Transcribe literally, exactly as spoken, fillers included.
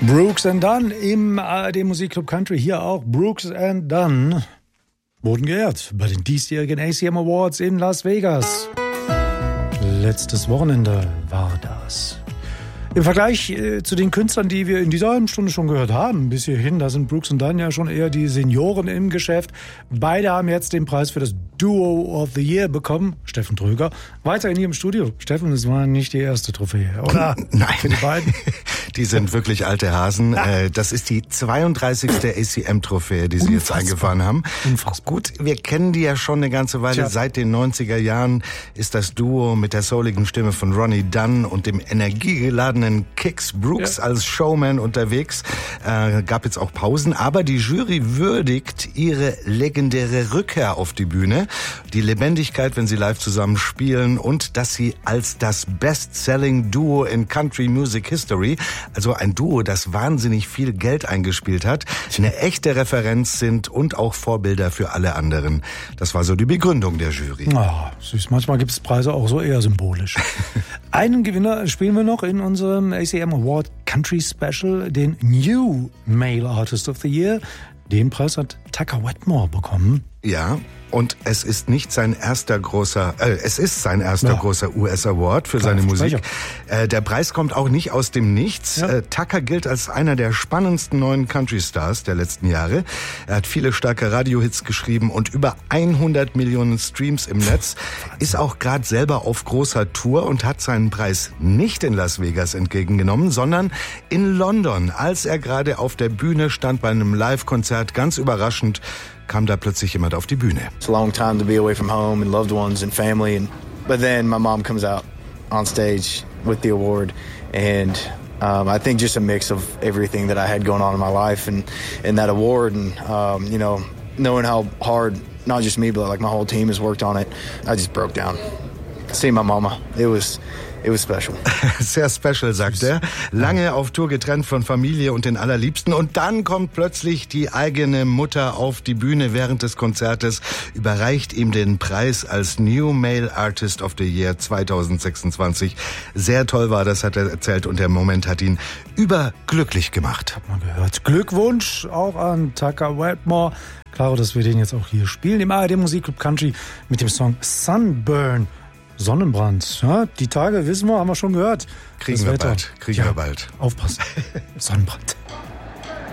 Brooks and Dunn im A R D Musikclub Country, hier auch. Brooks and Dunn wurden geehrt bei den diesjährigen A C M Awards in Las Vegas. Letztes Wochenende war das. Im Vergleich äh, zu den Künstlern, die wir in dieser halben Stunde schon gehört haben, bis hierhin, da sind Brooks and Dunn ja schon eher die Senioren im Geschäft. Beide haben jetzt den Preis für das Duo of the Year bekommen. Steffen Tröger, weiterhin hier im Studio. Steffen, das war nicht die erste Trophäe, oder? Nein. Für die beiden? Die sind wirklich alte Hasen. Ja. Das ist die zweiunddreißigste A C M-Trophäe, die sie Unfassbar. jetzt eingefahren haben. Unfassbar. Gut, wir kennen die ja schon eine ganze Weile. Tja. Seit den neunziger Jahren ist das Duo mit der souligen Stimme von Ronnie Dunn und dem energiegeladenen Kix Brooks ja. als Showman unterwegs. Äh, gab jetzt auch Pausen, aber die Jury würdigt ihre legendäre Rückkehr auf die Bühne, die Lebendigkeit, wenn sie live zusammen spielen und dass sie als das Best-Selling Duo in Country Music History, also ein Duo, das wahnsinnig viel Geld eingespielt hat, eine echte Referenz sind und auch Vorbilder für alle anderen. Das war so die Begründung der Jury. Ah, süß. Manchmal gibt es Preise auch so eher symbolisch. Einen Gewinner spielen wir noch in unserem A C M Award Country Special, den New Male Artist of the Year. Den Preis hat Tucker Wetmore bekommen. Ja, und es ist nicht sein erster großer, äh, es ist sein erster ja. großer U S-Award für Klar, seine Musik. Äh, der Preis kommt auch nicht aus dem Nichts. Ja. Äh, Tucker gilt als einer der spannendsten neuen Country-Stars der letzten Jahre. Er hat viele starke Radiohits geschrieben und über hundert Millionen Streams im Netz. Ist auch gerade selber auf großer Tour und hat seinen Preis nicht in Las Vegas entgegengenommen, sondern in London, als er gerade auf der Bühne stand bei einem Live-Konzert. Ganz überraschend kam da plötzlich jemand auf die Bühne. It's a long time to be away from home and loved ones and family, and but then my mom comes out on stage with the award, and um, I think just a mix of everything that I had going on in my life and and that award, and um, you know, knowing how hard not just me but like my whole team has worked on it, I just broke down. Seeing my mama, it was It was special. Sehr special, sagt er. Lange auf Tour getrennt von Familie und den Allerliebsten. Und dann kommt plötzlich die eigene Mutter auf die Bühne während des Konzertes, überreicht ihm den Preis als New Male Artist of the Year zweitausendsechsundzwanzig. Sehr toll war das, hat er erzählt. Und der Moment hat ihn überglücklich gemacht. Hat man gehört. Glückwunsch auch an Tucker Wetmore. Klaro, dass wir den jetzt auch hier spielen. Im A R D Musikclub Country mit dem Song Sunburn. Sonnenbrand. Ja, die Tage, wissen wir, haben wir schon gehört. Kriegen wir bald. Kriegen ja, wir bald. Aufpassen. Sonnenbrand.